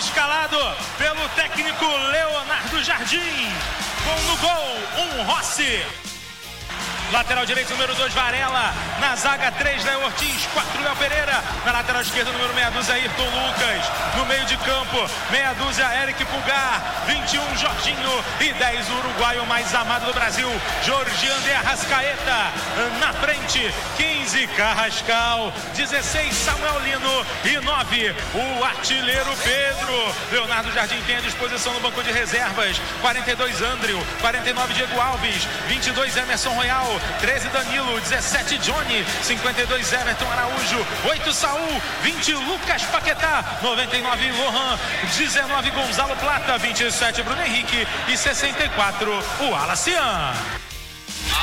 escalado pelo técnico Leonardo Jardim. No gol, Rossi. Lateral direito, número 2, Varela. Na zaga, 3, Léo Ortiz. 4, Léo Pereira. Na lateral esquerda, número meia dúzia, Ayrton Lucas. No meio de campo, meia dúzia, Eric Pulgar. 21, Jorginho. E 10, o uruguaio mais amado do Brasil, Jorgian de Arrascaeta. Na frente, 15, Carrascal. 16, Samuel Lino. E 9, o artilheiro Pedro. Leonardo Jardim tem à disposição no banco de reservas. 42, Andrew. 49, Diego Alves. 22, Emerson Royal. 13, Danilo. 17, Johnny. 52, Everton Araújo. 8, Saul. 20, Lucas Paquetá. 99, Lohan. 19, Gonzalo Plata. 27, Bruno Henrique. E 64, o Alacian.